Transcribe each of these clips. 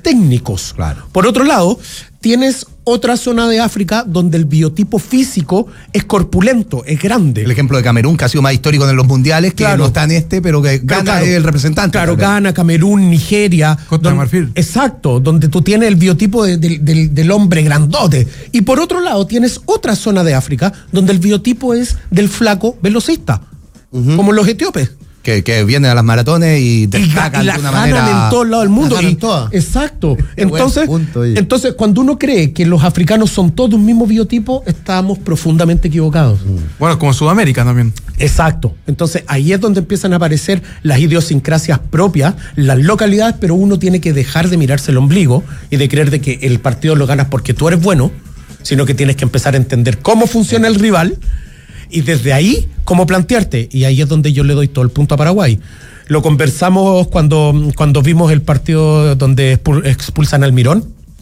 técnicos. Claro. Por otro lado, tienes otra zona de África donde el biotipo físico es corpulento, es grande. El ejemplo de Camerún, que ha sido más histórico en los mundiales, que Claro. no está en pero que Ghana es el representante. Claro, Ghana, Camerún, Nigeria. Costa de Marfil. Exacto, donde tú tienes el biotipo del hombre grandote. Y por otro lado, tienes otra zona de África donde el biotipo es del flaco velocista, como los etíopes. Que vienen a las maratones y destacan la de una ganan manera. en todos lados del mundo. La ganan todas. Exacto. Buen punto, oye. Entonces, cuando uno cree que los africanos son todos un mismo biotipo, estamos profundamente equivocados. Bueno, como Sudamérica también. Exacto. Entonces, ahí es donde empiezan a aparecer las idiosincrasias propias, las localidades, pero uno tiene que dejar de mirarse el ombligo y de creer de que el partido lo ganas porque tú eres bueno, sino que tienes que empezar a entender cómo funciona el rival y desde ahí, cómo plantearte. Y ahí es donde yo le doy todo el punto a Paraguay. Lo conversamos cuando vimos el partido donde expulsan al Mirón.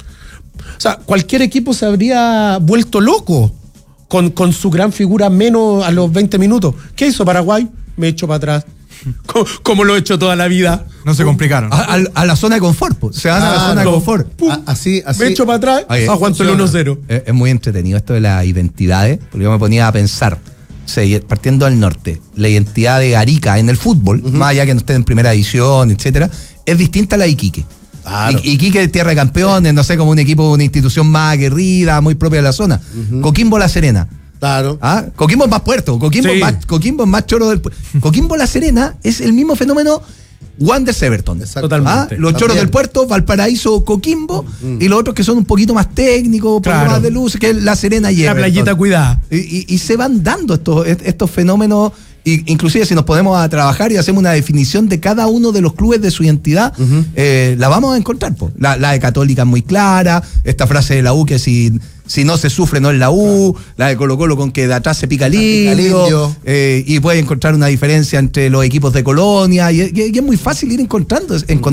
O sea, cualquier equipo se habría vuelto loco con su gran figura menos a los 20 minutos. ¿Qué hizo Paraguay? Me echo para atrás. Como lo he hecho toda la vida. No se complicaron. A la zona de confort, pues. Se van a la zona de confort. Pum. Así. Me echo para atrás, Oye, aguanto el 1-0. Es muy entretenido esto de las identidades, porque yo me ponía a pensar, partiendo del norte, la identidad de Arica en el fútbol, más allá que no esté en primera división, etcétera, es distinta a la de Iquique. Claro. Iquique es tierra de campeones, no sé, como un equipo, una institución más aguerrida, muy propia de la zona. Coquimbo La Serena. Claro. Coquimbo es más puerto, Coquimbo es más choro del puerto. Coquimbo La Serena es el mismo fenómeno Wanderers Everton. Totalmente. Los choros del puerto, Valparaíso, Coquimbo, y los otros que son un poquito más técnicos, un poquito más de luz, que es La Serena y La Everton. playita cuidada. Y se van dando estos fenómenos, inclusive si nos ponemos a trabajar y hacemos una definición de cada uno de los clubes de su identidad, la vamos a encontrar. La de Católica es muy clara, esta frase de la U que si no se sufre no es la U, la de Colo Colo con que de atrás se pica el indio, y puede encontrar una diferencia entre los equipos de Colonia, y es muy fácil ir encontrando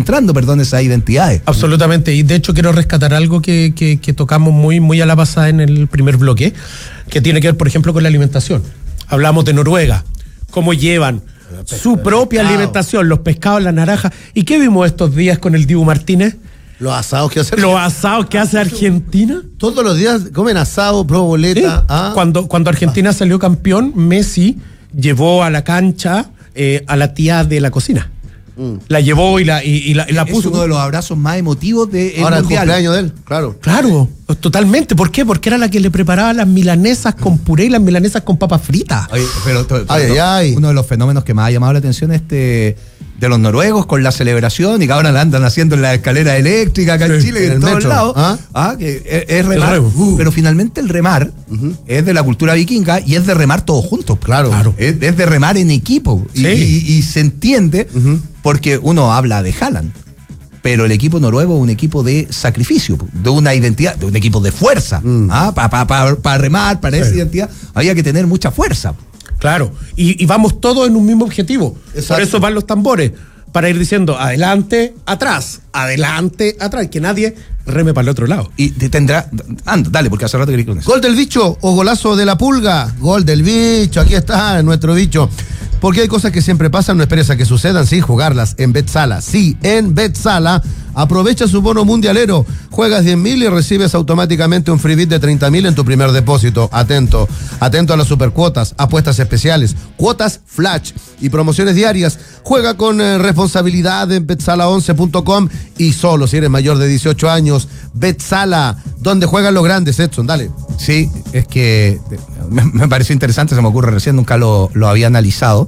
esas identidades. Absolutamente, y de hecho quiero rescatar algo que tocamos muy a la pasada en el primer bloque, que tiene que ver, por ejemplo, con la alimentación. Hablamos de Noruega, cómo llevan su propia alimentación, los pescados, las naranjas. ¿Y qué vimos estos días con el Dibu Martínez? Los asados que hace. Los asados que hace Argentina. Todos los días comen asado, proboleta. Sí. Cuando Argentina salió campeón, Messi llevó a la cancha a la tía de la cocina. La llevó y la puso. Es uno de los abrazos más emotivos de Ahora el mundial. cumpleaños de él, claro. Claro, totalmente. ¿Por qué? Porque era la que le preparaba las milanesas con puré y las milanesas con papas fritas. Oye, pero Ay. uno de los fenómenos que más ha llamado la atención es de los noruegos con la celebración, y que ahora la andan haciendo en la escalera eléctrica acá en Chile y en todos lados. Que es remar. Pero finalmente el remar es de la cultura vikinga y es de remar todos juntos. Claro. Es de remar en equipo. Sí. Y se entiende porque uno habla de Haaland, pero el equipo noruego es un equipo de sacrificio, de una identidad, de un equipo de fuerza. Para remar, para esa identidad, había que tener mucha fuerza. Claro, y vamos todos en un mismo objetivo. Exacto. Por eso van los tambores, para ir diciendo adelante, atrás, que nadie reme para el otro lado. Y tendrá. Dale, porque hace rato que con eso. Gol del bicho o golazo de la pulga. Gol del bicho, aquí está nuestro bicho. Porque hay cosas que siempre pasan, no esperes a que sucedan sin jugarlas en BetSala. Sí, en BetSala, aprovecha su bono mundialero. Juegas 10.000 y recibes automáticamente un free bet de 30.000 en tu primer depósito. Atento a las supercuotas, apuestas especiales, cuotas flash y promociones diarias. Juega con responsabilidad en betsala11.com y solo si eres mayor de 18 años. BetSala, donde juegan los grandes, Edson, dale. Sí, es que me pareció interesante, se me ocurre recién, nunca lo había analizado,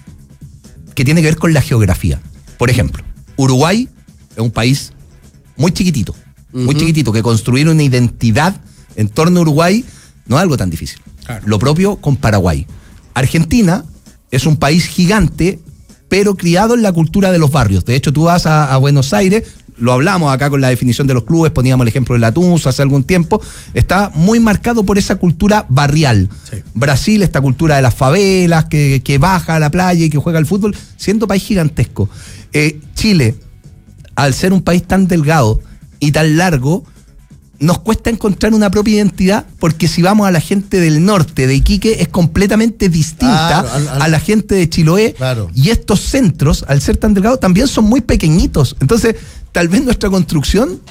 que tiene que ver con la geografía. Por ejemplo, Uruguay es un país muy chiquitito, que construir una identidad en torno a Uruguay no es algo tan difícil. Claro. Lo propio con Paraguay. Argentina es un país gigante, pero criado en la cultura de los barrios. De hecho, tú vas a Buenos Aires, lo hablamos acá con la definición de los clubes, poníamos el ejemplo de Lanús hace algún tiempo, está muy marcado por esa cultura barrial. Sí. Brasil, esta cultura de las favelas, que baja a la playa y que juega al fútbol, siendo país gigantesco. Chile, al ser un país tan delgado y tan largo, nos cuesta encontrar una propia identidad, porque si vamos a la gente del norte, de Iquique, es completamente distinta a la gente de Chiloé. Claro. Y estos centros, al ser tan delgados, también son muy pequeñitos. Entonces, tal vez nuestra construcción